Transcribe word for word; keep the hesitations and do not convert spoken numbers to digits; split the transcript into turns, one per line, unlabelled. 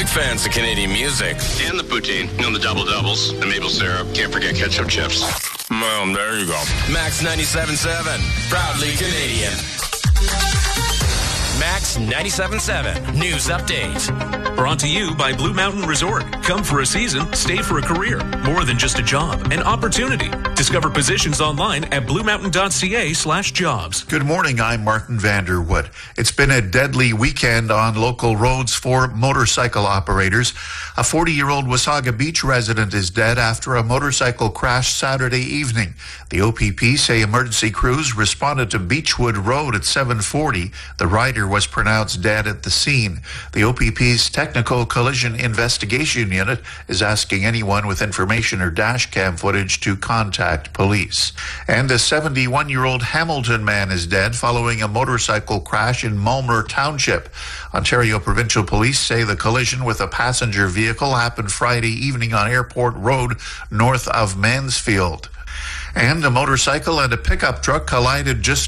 fans of Canadian music.
And the poutine. You know, the double-doubles, the maple syrup. Can't forget ketchup chips.
Well, there you go. Max ninety-seven point seven. Proudly Canadian. Max ninety-seven point seven. News update.
Brought to you by Blue Mountain Resort. Come for a season, stay for a career. More than just a job, an opportunity. Discover positions online at bluemountain.ca slash jobs.
Good morning, I'm Martin Vanderwood. It's been a deadly weekend on local roads for motorcycle operators. A forty-year-old Wasaga Beach resident is dead after a motorcycle crash Saturday evening. The O P P say emergency crews responded to Beechwood Road at seven forty. The rider was pronounced dead at the scene. The O P P's Technical Collision Investigation Unit is asking anyone with information or dash cam footage to contact police. And a seventy-one-year-old Hamilton man is dead following a motorcycle crash in Mulmer Township. Ontario Provincial Police say the collision with a passenger vehicle happened Friday evening on Airport Road north of Mansfield. And a motorcycle and a pickup truck collided just